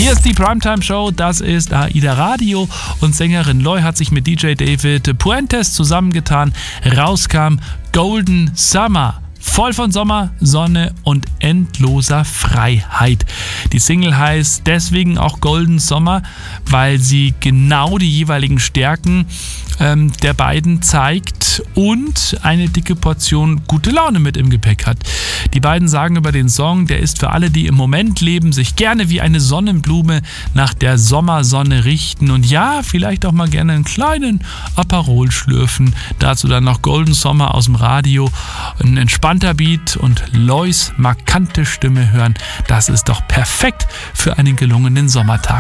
Hier ist die Primetime Show, das ist AIDA Radio und Sängerin Loi hat sich mit DJ David Puentes zusammengetan. Rauskam Golden Summer. Voll von Sommer, Sonne und endloser Freiheit. Die Single heißt deswegen auch Golden Summer, weil sie genau die jeweiligen Stärken der beiden zeigt und eine dicke Portion gute Laune mit im Gepäck hat. Die beiden sagen über den Song, der ist für alle, die im Moment leben, sich gerne wie eine Sonnenblume nach der Sommersonne richten und ja, vielleicht auch mal gerne einen kleinen Aperol schlürfen. Dazu dann noch Golden Summer aus dem Radio, ein entspannter Beat und Lois markante Stimme hören. Das ist doch perfekt für einen gelungenen Sommertag.